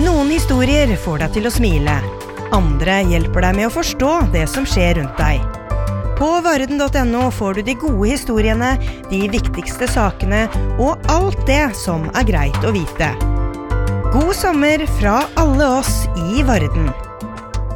Noen historier får deg til å smile. Andre hjelper deg med å forstå det som skjer rundt deg. På varden.no får du de gode historiene, de viktigste sakene og alt det som er greit å vite. God sommer fra alle oss i Varden.